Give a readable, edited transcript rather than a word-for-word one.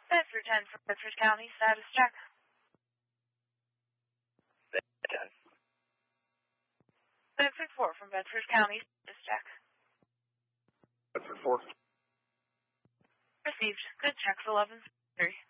Bedford 10 from Bedford County, status check. Bedford 10. Bedford 4 from Bedford County, status check. Bedford 4. Received. Good checks 11-3.